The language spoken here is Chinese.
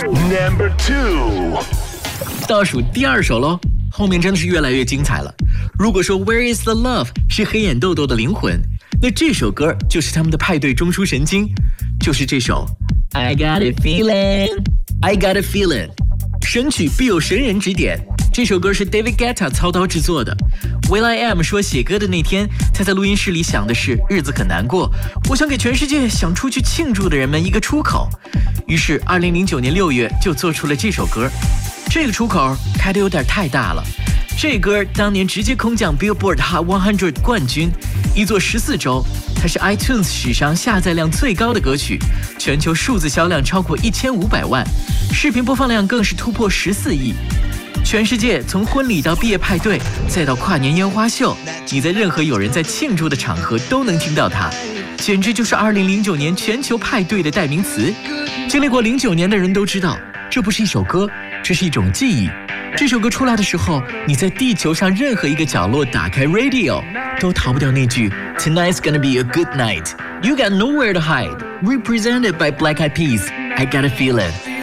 Number 2， 倒数第2首咯，后面真的是越来越精彩了。如果说 Where is the Love 是黑眼豆豆的灵魂，那这首歌就是他们的派对中枢神经，就是这首 I got a feeling。I got a feeling， 神曲必有神人指点。这首歌是 David Guetta 操刀制作的。will.i.am 说写歌的那天，他在录音室里想的是日子很难过，我想给全世界想出去庆祝的人们一个出口。于是2009年6月就做出了这首歌。这个出口开得有点太大了。这歌当年直接空降 Billboard Hot 100冠军，一做14周。它是 iTunes 史上下载量最高的歌曲，全球数字销量超过1500万，视频播放量更是突破14亿。全世界从婚礼到毕业派对，再到跨年烟花秀，你在任何有人在庆祝的场合都能听到它，简直就是2009年全球派对的代名词。经历过09年的人都知道，这不是一首歌，这是一种记忆。这首歌出来的时候，你在地球上任何一个角落打开 radio， 都逃不掉那句 Tonight's gonna be a good night. You got nowhere to hide. Represented by Black Eyed Peas. I got a feeling.